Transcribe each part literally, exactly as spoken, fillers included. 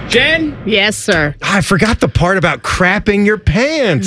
Jen? Yes, sir. I forgot the part about crapping your pants.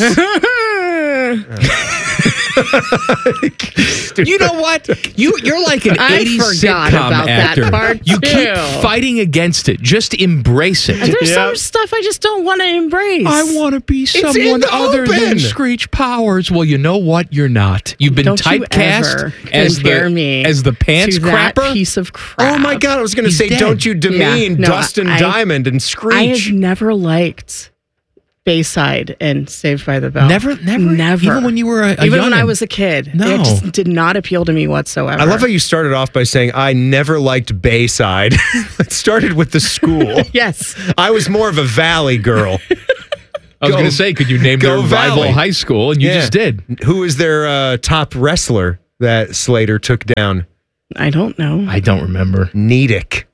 You know what? You, you're like an I eighties forgot sitcom about that actor. part, you keep too. fighting against it. Just embrace it. There's Yep. some stuff I just don't want to embrace. I want to be in someone the other open. than Screech Powers. Well, you know what? You're not. You've been Don't you typecast ever as compare the me as the pants to that crapper. piece of crap. Oh my God! I was going to He's say, dead. don't you demean Yeah, no, Dustin I- Diamond and I Screech? have never liked Bayside and Saved by the Bell. Never, never, never. Even when you were a, a Even when I youngin'. was a kid. No. It just did not appeal to me whatsoever. I love how you started off by saying, I never liked Bayside. It started with the school. Yes. I was more of a Valley girl. I was Go- going to say, could you name go their rival Valley. high school? And you Yeah. just did. Who is their uh, top wrestler that Slater took down? I don't know. I don't remember. Nedick.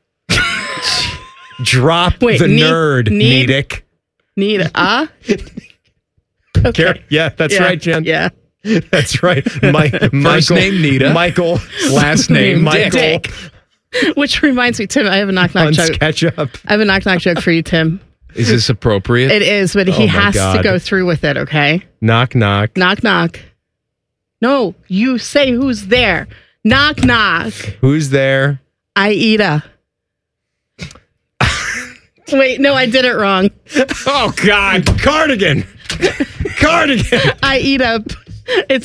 Drop Wait, the Ne- nerd, Ne- Nedick. Need a... Uh? Care- Okay. Yeah, that's Yeah, right, Jen. Yeah. That's right. My, Michael, name Nita. Michael. Last name Michael. Dick. Which reminds me, Tim, I have a knock knock On joke. SketchUp. I have a knock knock joke for you, Tim. Is this appropriate? It is, but Oh he my has to God. go through with it, okay? Knock, knock. Knock knock. No, you say who's there. Knock knock. Who's there? Aida. Wait, no, I did it wrong. Oh, God. Cardigan. Cardigan. Aida. It's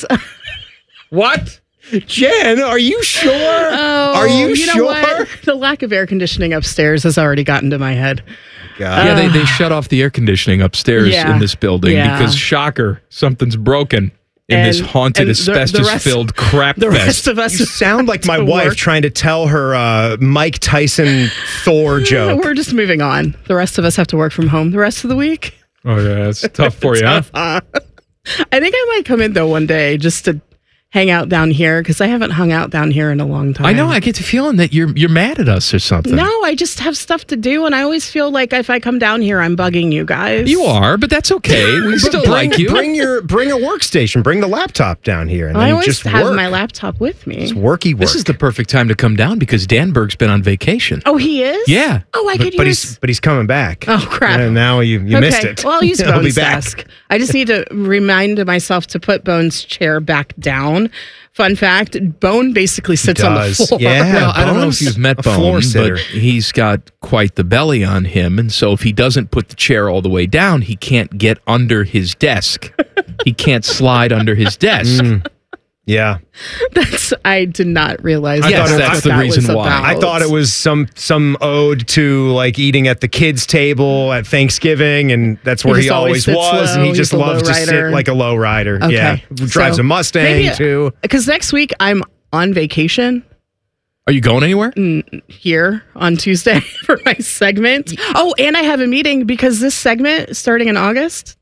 What? Jen, are you sure? oh, are you, you sure? know what? The lack of air conditioning upstairs has already gotten to my head. God. yeah, they, they shut off the air conditioning upstairs Yeah. in this building Yeah. because, shocker, something's broken in And- this haunted, and the- the rest- asbestos-filled crap The fest. rest of us You sound like my to wife work. trying to tell her uh, Mike Tyson Thor joke. We're just moving on. The rest of us have to work from home the rest of the week. Oh, yeah, it's tough for you, huh? I think I might come in though one day just to hang out down here because I haven't hung out down here in a long time. I know. I get the feeling that you're you're mad at us or something. No, I just have stuff to do, and I always feel like if I come down here, I'm bugging you guys. You are, but that's okay. We still bring, like you. Bring your bring a workstation. Bring the laptop down here, and I then always just have work. my laptop with me. It's worky work. This is the perfect time to come down because Danberg's been on vacation. Oh, he is? Yeah. Oh, I but, could but use. he's but he's coming back. Oh, crap. And now you you okay. missed it. Well, I'll use He'll be Bones' back. desk. I just need to remind myself to put Bones' chair back down. Fun fact: Bone basically sits on the does. floor. Yeah. Well, I don't know Bones, if you've met a floor Bone, sitter. but he's got quite the belly on him. And so if he doesn't put the chair all the way down, he can't get under his desk. He can't slide under his desk. Mm. Yeah, That's. I did not realize. I that's thought it- what that's the that reason was why. about. I thought it was some some ode to like eating at the kids' table at Thanksgiving, and that's where He he, just always always sits was, and low. he just He's a loves to sit lowrider. like a low rider. Okay. Yeah, drives So a Mustang maybe- too. Because next week I'm on vacation Are you going anywhere? here on Tuesday for my segment. Oh, and I have a meeting because this segment starting in August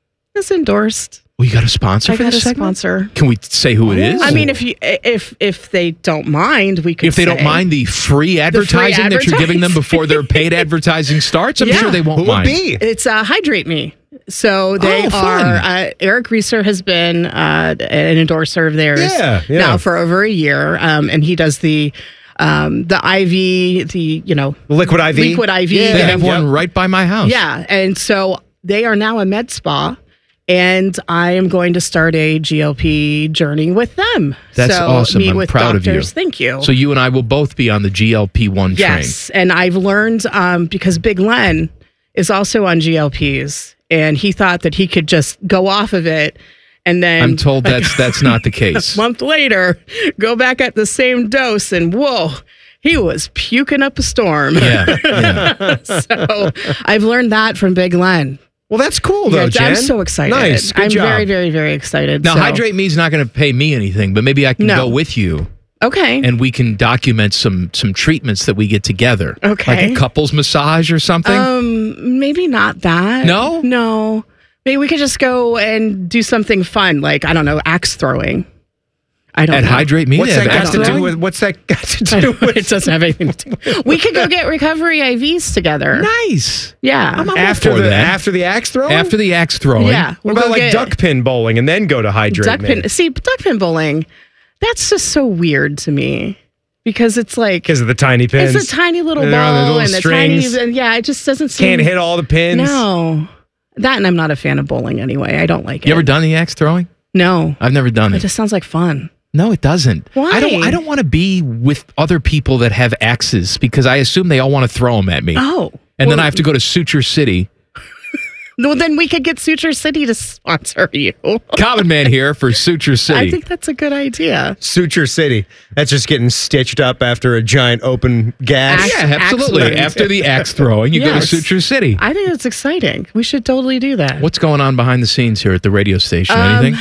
is endorsed. Well, you got a sponsor I for got a this segment? sponsor. Can we say who it is? I mean, if you if if they don't mind, we could. if they don't say- mind the free advertising that you're giving them advertising. before their paid advertising starts, I'm Yeah. sure they won't Who would mind. be? It's uh, Hydrate Me. So they Oh, fun. are. Uh, Eric Reeser has been uh, an endorser of theirs Yeah, yeah. now for over a year, um, and he does the um, the I V, the you know Liquid I V. liquid I V. Yeah. They have Yep. one right by my house. Yeah, and so they are now a med spa, and I am going to start a G L P journey with them. That's so awesome. Meet I'm with proud of you. doctors. Thank you. So you and I will both be on the G L P one train. yes, and I've learned um, because Big Len is also on G L Ps, and he thought that he could just go off of it, and then I'm told like, that's that's not the a case. month later go back at the same dose, and whoa. He was puking up a storm. Yeah, yeah. So I've learned that from Big Len. Well, that's cool though, Yeah, Jen. I'm so excited. Nice. Good I'm job. very, very, very excited. Now, so. Hydrate Me's not going to pay me anything, but maybe I can No. go with you Okay. and we can document some some treatments that we get together. Okay. Like a couples massage or something. um, maybe not that. No? No. Maybe we could just go and do something fun, like I don't know, axe throwing. I don't At know. Hydrate Me, What's they that have got axe to do throwing? with? What's that got to I do don't- with? it doesn't have anything to do. We could go get recovery I Vs together. Nice. Yeah. I'm all After for the that. after the axe throwing. After the axe throwing. Yeah. What We'll about go like get duck pin bowling and then go to Hydrate duck Me? pin? See, duck pin bowling. That's just so weird to me. because it's like Because of the tiny pins. it's a tiny little And they're on the ball little and the strings. tiny and yeah, it just doesn't seem Can't hit all the pins. No, that and I'm not a fan of bowling anyway. I don't like You it. ever done the axe throwing? No, I've never done it it. just sounds like fun. No, it doesn't. Why? I don't. I don't want to be with other people that have axes because I assume they all want to throw them at me, Oh, and then well, I have to go to Suture City. Well, then we could get Suture City to sponsor you. Common Man here for Suture City. I think that's a good idea. Suture City. That's just getting stitched up after a giant open gash. Axe- yeah, absolutely. Excellent. After the axe throwing, you go to Yes. Suture City. I think it's exciting. We should totally do that. What's going on behind the scenes here at the radio station? Um, Anything?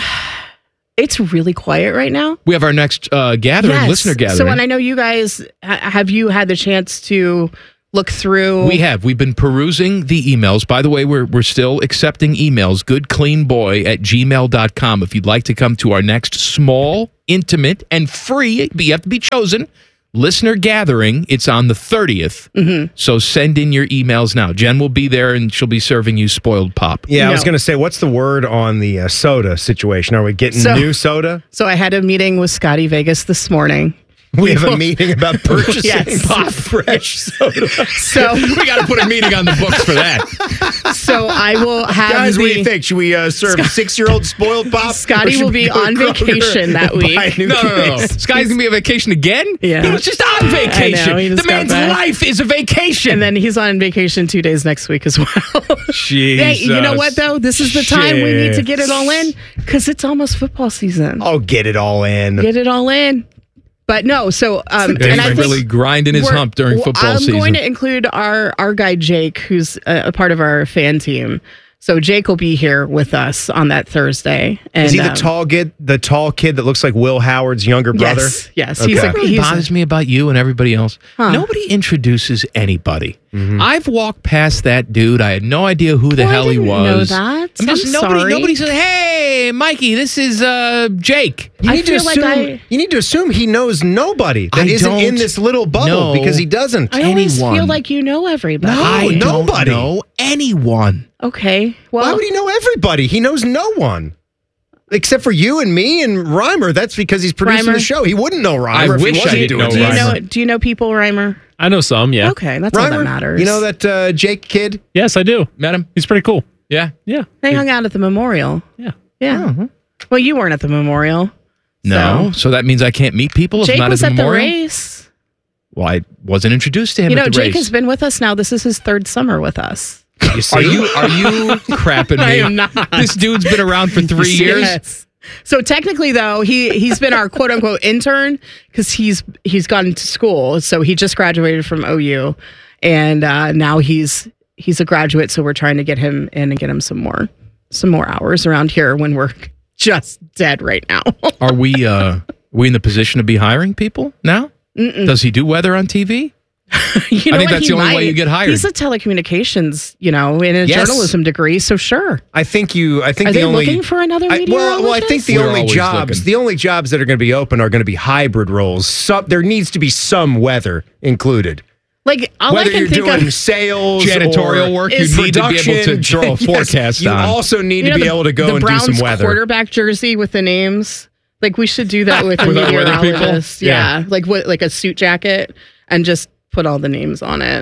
It's really quiet right now. We have our next uh, gathering, Yes. listener gathering. So, and I know you guys ha- have you had the chance to look through? We have. We've been perusing the emails. By the way, we're we're still accepting emails. Goodcleanboy at gmail dot com. If you'd like to come to our next small, intimate, and free, but you have to be chosen, listener gathering. It's on the thirtieth. Mm-hmm. So send in your emails now. Jen will be there and she'll be serving you spoiled pop. Yeah, I was No. going to say, what's the word on the uh, soda situation? Are we getting So- new soda? So I had a meeting with Scotty Vegas this morning. We have a meeting about purchasing Yes. pop fresh soda. So, We got to put a meeting on the books for that. so I will have Guys, the, what do you think? Should we uh, serve six-year-old spoiled pop? Scotty Or should will we be go to on Kroger vacation that and week. buy new No, no, no. things? Sky's going to be on vacation again? Yeah. He was just on vacation. I know, he just the got man's back. life is a vacation. And then he's on vacation two days next week as well. Jesus. Hey, you know what though? This is the time we need to Shit. get it all in because it's almost football season. I'll get it all in. Get it all in. But no, so um, Dave's and I think really grinding his we're- hump during football I'm season. going to include our our guy Jake, who's a, a part of our fan team. So Jake will be here with us on that Thursday. And, Is he the um, tall kid? The tall kid that looks like Will Howard's younger brother? Yes, yes. Okay. He's a, What really he's bothers me about you and everybody else, Huh. nobody introduces anybody. Mm-hmm. I've walked past that dude. I had no idea who the Oh, I hell he didn't was. know that. I'm just I'm nobody. sorry. Nobody says, "Hey, Mikey, this is uh, Jake." You I need to feel like assume. I- you need to assume he knows nobody that I isn't in don't this little bubble know. because he doesn't. I always anyone. feel like you know everybody. No. I don't nobody. know anyone. Okay. Why Well, would he know everybody? He knows no one. Except for you and me and Reimer. That's because he's producing Reimer? the show. He wouldn't know Reimer. I if he wish I wasn't didn't doing know do you Reimer. know do you know people, Reimer? I know some, yeah. Okay, that's all that Reimer, matters. you know that uh, Jake kid? Yes, I do. Met him? He's pretty cool. Yeah. Yeah. They hung out at the memorial. Yeah. Yeah. Well, you weren't at the memorial. No. So, that means I can't meet people if Jake I'm not was at at the the memorial. race. Well, I wasn't introduced to him You know, at the Jake race. has been with us now. This is his third summer with us. You see? Are you are you crapping me? I am not. This dude's been around for three years. Yes. So technically, though, he he's been our quote unquote intern because he's he's gone to school. So he just graduated from O U, and uh, now he's he's a graduate. So we're trying to get him in and get him some more some more hours around here when we're just dead right now. Are we uh we in the position to be hiring people now? Mm-mm. Does he do weather on T V? You know I think what? that's He the only way might. you get hired. He's a telecommunications, you know, in a Yes. journalism degree. So sure. I think you. I think Are the they only. looking for another I, well, well, I think the We're only always jobs, looking. the only jobs that are going to be open are going to be hybrid roles. Some, there needs to be some weather included. like all Whether I can you're think doing of. sales, Janitorial or work, is you need to be able to production, draw a yes, forecast you on. also need You know to be the- able to go the and Browns do some weather. quarterback jersey with the names. Like we should do that with a With our weather people? meteorologist. Yeah. like what, like a suit jacket, and just put all the names on it.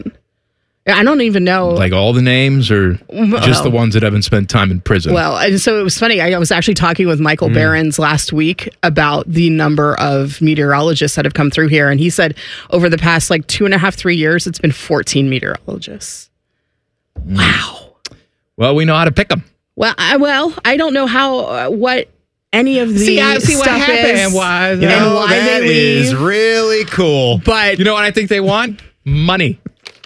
I don't even know. Like all the names or just the ones that haven't spent time in prison? Well, and so it was funny. I was actually talking with Mm. Michael Behrens last week about the number of meteorologists that have come through here. And he said over the past like two and a half, three years, it's been fourteen meteorologists. Wow. Well, we know how to pick them. Well, I, well, I don't know how, uh, what any of the See, I see what stuff happened is and why- You And know, why that they is leave. really cool. But, You know what I think they want? Money.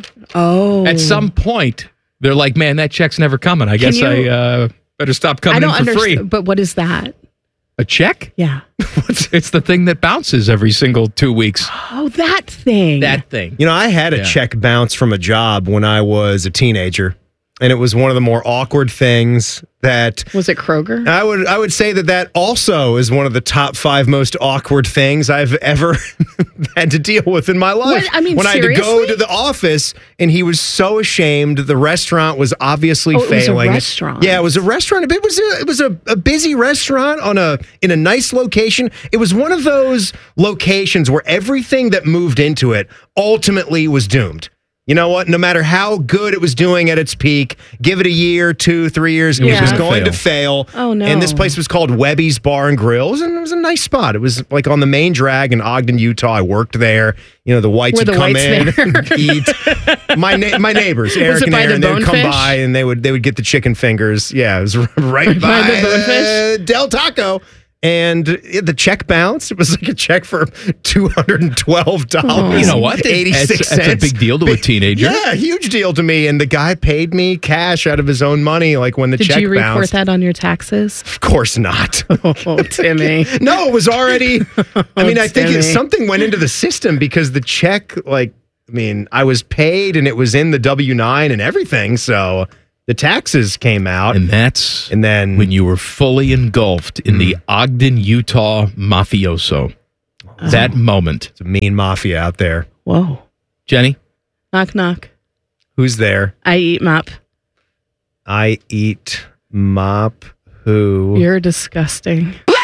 oh. At some point, they're like, man, that check's never coming. I guess you- I uh, better stop I coming don't in for free. understand. But what is that? A check? Yeah. It's the thing that bounces every single two weeks. Oh, that thing. That thing. You know, I had a Yeah. check bounce from a job when I was a teenager. and it was one of the more awkward things that Was it Kroger? I would I would say that that also is one of the top five most awkward things I've ever had to deal with in my life. What? I mean, when I had to go seriously? to the office, and he was so ashamed. The restaurant was obviously Oh, it was a failing. restaurant. Yeah, it was a restaurant. It was a, it was a, a busy restaurant on a in a nice location. It was one of those locations where everything that moved into it ultimately was doomed. You know what? No matter how good it was doing at its peak, give it a year, two, three years, it Yeah. was going to fail. Oh, no. And this place was called Webby's Bar and Grills, and it was a nice spot. It was like on the main drag in Ogden, Utah. I worked there. You know, the whites Were would the come whites in there? and eat. My na- my neighbors, Eric it and by the Aaron, they would come Bonefish? by and they would they would get the chicken fingers. Yeah, it was right by, By the Bonefish? uh, Del Taco. And it- the check bounced. It was like a check for two hundred twelve dollars. You know what? eighty-six That's, that's a cents. big deal to a teenager. Yeah, huge deal to me. And the guy paid me cash out of his own money, like when the Did check you report bounced. that on your taxes? Of course not. Oh, Timmy. No, it was already. I mean, I think it, Timmy. something went into the system because the check, like, I mean, I was paid and it was in the W nine and everything. So the taxes came out. And that's And then when you were fully engulfed in the Ogden, Utah mafioso. That moment. it's a mean mafia out there. Whoa. Jenny? Knock, knock. Who's there? I eat mop. I eat mop. Who? You're disgusting. Let